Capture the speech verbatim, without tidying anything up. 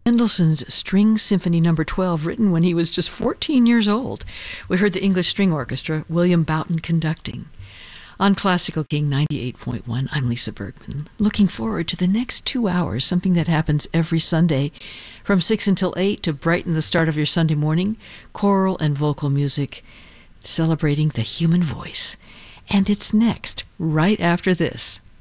Mendelssohn's String Symphony Number twelve, written when he was just fourteen years old. We heard the English String Orchestra, William Boughton conducting. On Classical King ninety-eight point one, I'm Lisa Bergman, looking forward to the next two hours, something that happens every Sunday from six until eight to brighten the start of your Sunday morning, choral and vocal music, celebrating the human voice. And it's next, right after this.